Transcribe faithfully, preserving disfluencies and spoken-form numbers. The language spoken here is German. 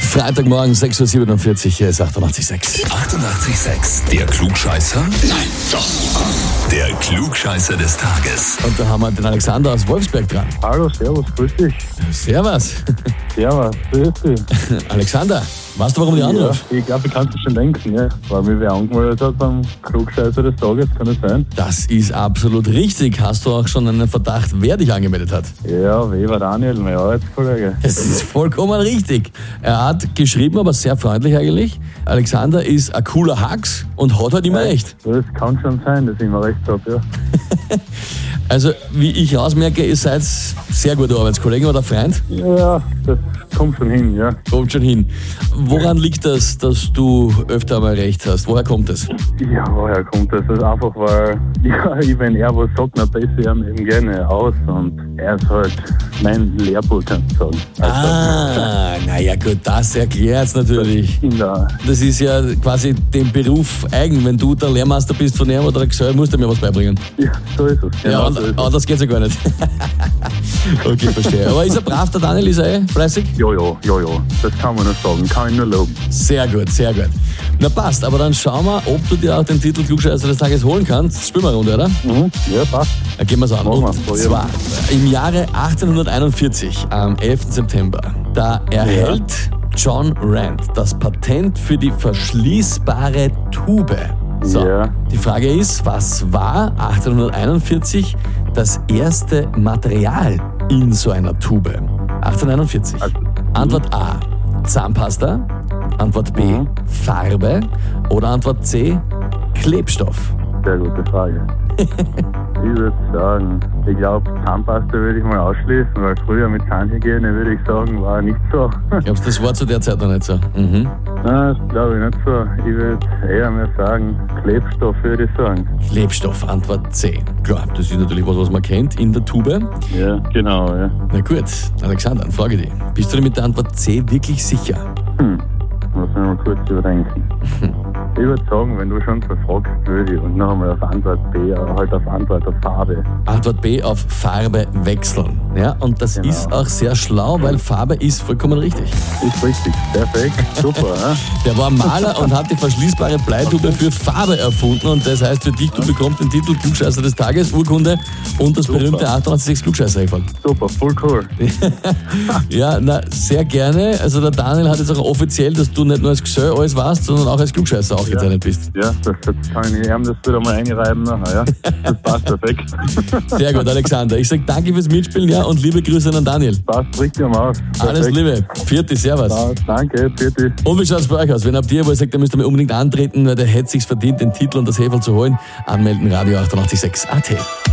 Freitagmorgen, sechs Uhr siebenundvierzig, hier ist achtundachtzig Komma sechs. achtundachtzig Komma sechs, der Klugscheißer? Nein, doch. Der Klugscheißer des Tages. Und da haben wir den Alexander aus Wolfsberg dran. Hallo, servus, grüß dich. Servus. Servus, grüß dich. Alexander, weißt du, warum du anrufst? Ja, ich glaube, ich kann es schon denken, ja. Weil mich wer angemeldet hat beim Klugscheißer des Tages, kann das sein? Das ist absolut richtig. Hast du auch schon einen Verdacht, wer dich angemeldet hat? Ja, Weber Daniel, mein Arbeitskollege. Das ist vollkommen richtig. Er hat geschrieben, aber sehr freundlich eigentlich. Alexander ist ein cooler Hax und hat halt immer recht. Das kann schon sein, dass ich immer recht habe, ja. Also, wie ich rausmerke, ihr seid sehr gute Arbeitskollegen oder Freund? Ja, das kommt schon hin, ja. Kommt schon hin. Woran liegt das, dass du öfter mal recht hast? Woher kommt das? Ja, woher kommt das? Das ist einfach, weil ja, ich, wenn er was sagt, dann besse ich ihm eben gerne aus. Und er ist halt mein Lehrbuch, kannst du sagen. Also, Ah, naja gut, das erklärt's natürlich. in der, Das ist ja quasi dem Beruf eigen. Wenn du der Lehrmeister bist von ihm oder der Gesell, musst du mir was beibringen. ja, so ist es. Ja, Genau und, so ist es. anders geht's ja gar nicht. Okay, verstehe. Aber ist er brav, der Daniel? Ist er eh fleißig? Ja, ja, ja, ja. Das kann man nur sagen. Kann ich nur loben. Sehr gut, sehr gut. Na passt, aber dann schauen wir, ob du dir auch den Titel Klugscheißer des Tages holen kannst. Spielen wir eine Runde, oder? Mhm. Ja, passt. Dann gehen wir's an. Machen wir. Und Probieren zwar im Jahre achtzehnhunderteinundvierzig, am elften September, da erhält John Rand das Patent für die verschließbare Tube. So, Ja. die Frage ist, was war achtzehnhunderteinundvierzig das erste Material in so einer Tube? achtzehnhunderteinundvierzig. Also, Antwort A, Zahnpasta. Antwort B, Mhm. Farbe. Oder Antwort C, Klebstoff. Sehr gute Frage. Ich würde sagen, ich glaube, Zahnpasta würde ich mal ausschließen, weil früher mit Zahnhygiene würde ich sagen, war nicht so. Glaubst du, das war zu der Zeit noch nicht so? Mhm. Nein, das glaube ich nicht so. Ich würde eher mehr sagen, Klebstoff würde ich sagen. Klebstoff, Antwort C. Klar, das ist natürlich was, was man kennt in der Tube. Ja, genau, ja. Na gut, Alexander, dann frage dich. Bist du dir mit der Antwort C wirklich sicher? Hm, muss man mal kurz überdenken. Ich würde sagen, wenn du schon verfragst, würde ich und noch einmal auf Antwort B, halt auf Antwort auf Farbe. Antwort B, auf Farbe wechseln. Ja, und das Genau. ist auch sehr schlau, weil Farbe ist vollkommen richtig. Ist richtig, perfekt, super, ja? Der war Maler und hat die verschließbare Bleitube für Farbe erfunden. Und das heißt für dich, du bekommst den Titel Klugscheißer des Tages, Urkunde und das Super. berühmte achtundachtzig Komma sechs Klugscheißer-Häferl. Super, voll cool. Ja, na, sehr gerne. Also der Daniel hat jetzt auch offiziell, dass du nicht nur als Gesell alles warst, sondern auch als Klugscheißer aufgezeichnet bist. Ja, das, das kann ich ihm das wieder mal einreiben nachher, ja? Das passt perfekt. Sehr gut, Alexander. Ich sage danke fürs Mitspielen, ja, und liebe Grüße an Daniel. Passt richtig am Aus. Alles Perfekt. Liebe. Vierte, Servus. Ja, danke, bitte. Und wie schaut's bei euch aus? Wenn habt ihr, wo ihr sagt, da müsst ihr mal unbedingt antreten, weil der hätte sich's verdient, den Titel und das Häferl zu holen, anmelden, Radio achtundachtzig Komma sechs A T.